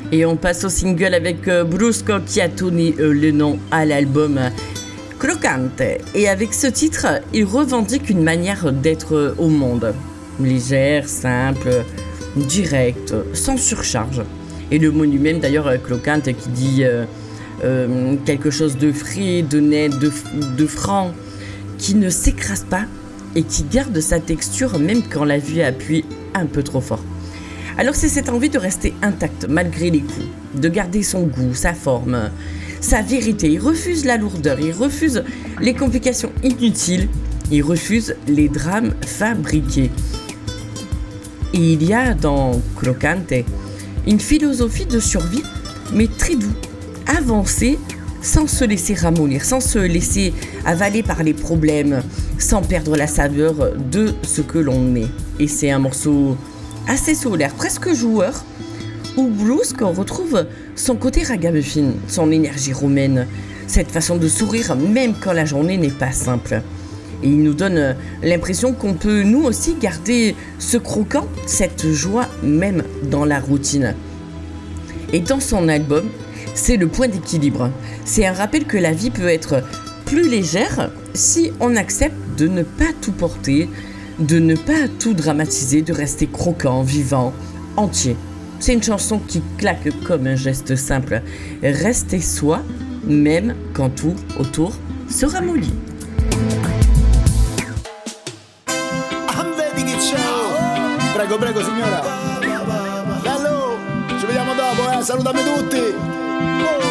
Et on passe au single avec Brusco qui a donné le nom à l'album Croccante. Et avec ce titre, il revendique une manière d'être au monde. Légère, simple, directe, sans surcharge. Et le mot lui-même d'ailleurs, Croccante, qui dit quelque chose de frais, de net, de franc, qui ne s'écrase pas et qui garde sa texture même quand la vue appuie un peu trop fort. Alors c'est cette envie de rester intact malgré les coups, de garder son goût, sa forme, sa vérité. Il refuse la lourdeur, il refuse les complications inutiles, il refuse les drames fabriqués. Et il y a dans Croccante une philosophie de survie, mais très doux, avancer sans se laisser ramollir, sans se laisser avaler par les problèmes, sans perdre la saveur de ce que l'on est. Et c'est un morceau assez solaire, presque joueur, où Brusco retrouve son côté ragamuffin, son énergie romaine, cette façon de sourire même quand la journée n'est pas simple. Et il nous donne l'impression qu'on peut nous aussi garder ce croquant, cette joie même dans la routine. Et dans son album, c'est le point d'équilibre. C'est un rappel que la vie peut être plus légère si on accepte de ne pas tout porter, de ne pas tout dramatiser, de rester croquant, vivant, entier. C'est une chanson qui claque comme un geste simple. Rester soi, même quand tout autour se ramollit. Vedi che ciao! Prego, prego signora! Bello! Ci vediamo dopo, salutami tutti!